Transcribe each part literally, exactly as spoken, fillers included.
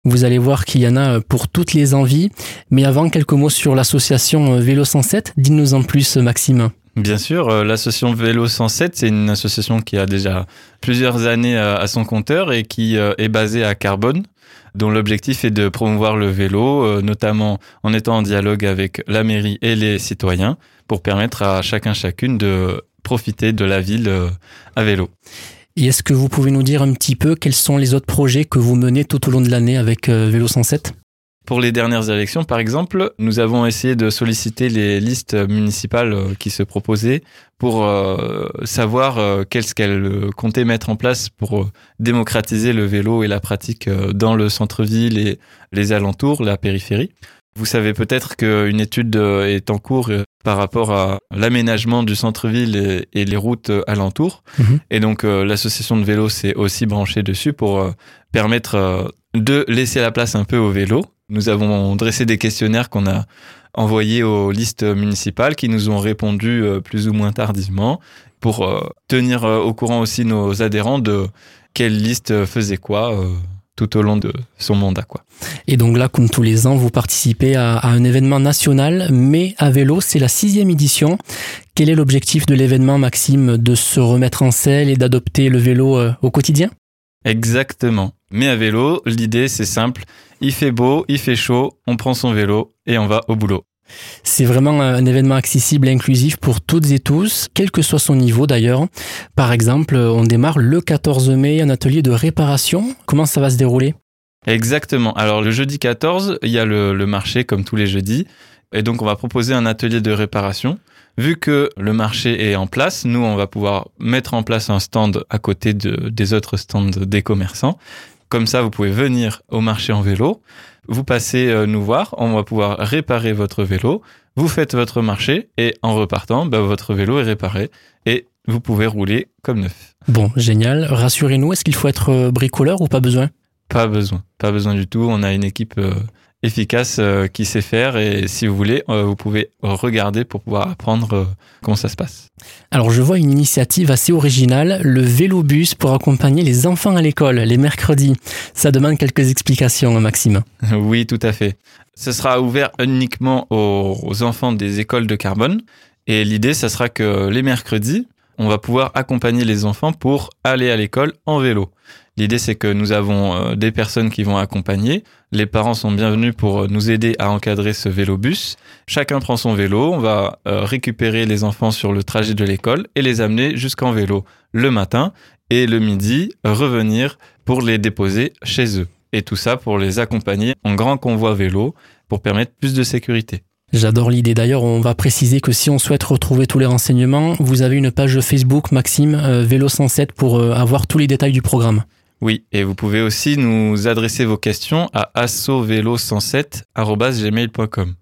Vous allez voir qu'il y en a pour toutes les envies. Mais avant, quelques mots sur l'association Vélo cent sept. Dites-nous en plus, Maxime. Bien sûr, l'association Vélo cent sept, c'est une association qui a déjà plusieurs années à son compteur et qui est basée à Carbone, dont l'objectif est de promouvoir le vélo, notamment en étant en dialogue avec la mairie et les citoyens, pour permettre à chacun chacune de profiter de la ville à vélo. Et est-ce que vous pouvez nous dire un petit peu quels sont les autres projets que vous menez tout au long de l'année avec Vélo cent sept ? Pour les dernières élections, par exemple, nous avons essayé de solliciter les listes municipales qui se proposaient pour euh, savoir euh, qu'est-ce qu'elles comptaient mettre en place pour démocratiser le vélo et la pratique dans le centre-ville et les alentours, la périphérie. Vous savez peut-être qu'une étude est en cours par rapport à l'aménagement du centre-ville et, et les routes alentours. Mmh. Et donc, euh, l'association de vélo s'est aussi branchée dessus pour euh, permettre euh, de laisser la place un peu au vélo. Nous avons dressé des questionnaires qu'on a envoyés aux listes municipales qui nous ont répondu euh, plus ou moins tardivement pour euh, tenir euh, au courant aussi nos adhérents de quelle liste faisait quoi euh, tout au long de son mandat, quoi. Et donc là, comme tous les ans, vous participez à, à un événement national, mais à vélo, c'est la sixième édition. Quel est l'objectif de l'événement, Maxime, de se remettre en selle et d'adopter le vélo euh, au quotidien ? Exactement. Mais à vélo, l'idée, c'est simple. Il fait beau, il fait chaud, on prend son vélo et on va au boulot. C'est vraiment un événement accessible et inclusif pour toutes et tous, quel que soit son niveau d'ailleurs. Par exemple, on démarre le quatorze mai un atelier de réparation. Comment ça va se dérouler ? Exactement. Alors le jeudi quatorze, il y a le, le marché comme tous les jeudis. Et donc on va proposer un atelier de réparation. Vu que le marché est en place, nous on va pouvoir mettre en place un stand à côté de, des autres stands des commerçants. Comme ça, vous pouvez venir au marché en vélo, vous passez euh, nous voir, on va pouvoir réparer votre vélo, vous faites votre marché et en repartant, bah, votre vélo est réparé et vous pouvez rouler comme neuf. Bon, génial. Rassurez-nous, est-ce qu'il faut être bricoleur ou pas besoin ? Pas besoin, pas besoin du tout. On a une équipe euh, efficace euh, qui sait faire et si vous voulez, euh, vous pouvez regarder pour pouvoir apprendre euh, comment ça se passe. Alors je vois une initiative assez originale, le vélobus pour accompagner les enfants à l'école les mercredis. Ça demande quelques explications, Maxime. Oui, tout à fait. Ce sera ouvert uniquement aux, aux enfants des écoles de Carbone et l'idée, ça sera que les mercredis, on va pouvoir accompagner les enfants pour aller à l'école en vélo. L'idée, c'est que nous avons euh, des personnes qui vont accompagner. Les parents sont bienvenus pour nous aider à encadrer ce vélobus. Chacun prend son vélo. On va euh, récupérer les enfants sur le trajet de l'école et les amener jusqu'en vélo le matin et le midi, revenir pour les déposer chez eux. Et tout ça pour les accompagner en grand convoi vélo pour permettre plus de sécurité. J'adore l'idée. D'ailleurs, on va préciser que si on souhaite retrouver tous les renseignements, vous avez une page Facebook, Maxime, euh, Vélo cent sept, pour euh, avoir tous les détails du programme. Oui, et vous pouvez aussi nous adresser vos questions à assovélo cent sept arobase gmail point com.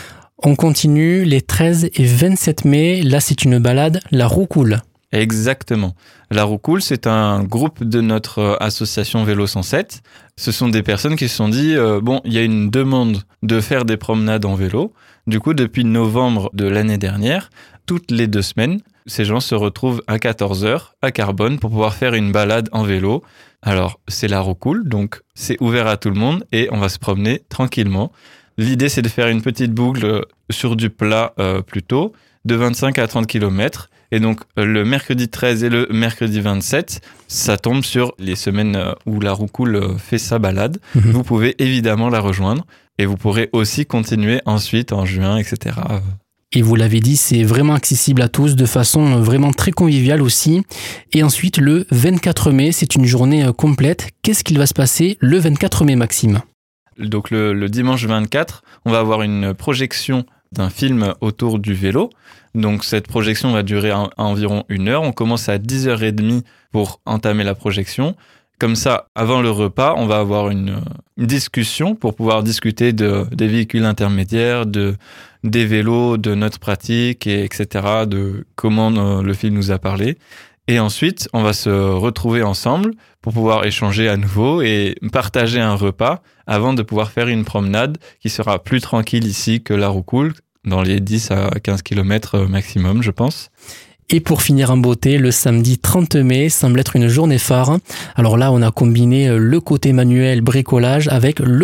On continue les treize et vingt-sept mai. Là, c'est une balade, la Roucoule. Exactement. La Roucoule, c'est un groupe de notre association Vélo cent sept. Ce sont des personnes qui se sont dit, euh, bon, il y a une demande de faire des promenades en vélo. Du coup, depuis novembre de l'année dernière, toutes les deux semaines, ces gens se retrouvent à quatorze heures à Carbone pour pouvoir faire une balade en vélo. Alors, c'est la Roucoule, donc c'est ouvert à tout le monde et on va se promener tranquillement. L'idée, c'est de faire une petite boucle sur du plat euh, plutôt, de vingt-cinq à trente kilomètres. Et donc, le mercredi treize et le mercredi vingt-sept, ça tombe sur les semaines où la Roucoule fait sa balade. Mmh. Vous pouvez évidemment la rejoindre et vous pourrez aussi continuer ensuite en juin, et cetera. Et vous l'avez dit, c'est vraiment accessible à tous de façon vraiment très conviviale aussi. Et ensuite, le vingt-quatre mai, c'est une journée complète. Qu'est-ce qu'il va se passer le vingt-quatre mai, Maxime ? Donc le, le dimanche vingt-quatre, on va avoir une projection d'un film autour du vélo. Donc cette projection va durer à, à environ une heure. On commence à dix heures trente pour entamer la projection. Comme ça, avant le repas, on va avoir une, une discussion pour pouvoir discuter de, des véhicules intermédiaires, de, des vélos, de notre pratique, et etc., de comment le film nous a parlé. Et ensuite, on va se retrouver ensemble pour pouvoir échanger à nouveau et partager un repas avant de pouvoir faire une promenade qui sera plus tranquille ici que la Roucoule, dans les dix à quinze kilomètres maximum, je pense. Et pour finir en beauté, le samedi trente mai semble être une journée phare. Alors là, on a combiné le côté manuel bricolage avec le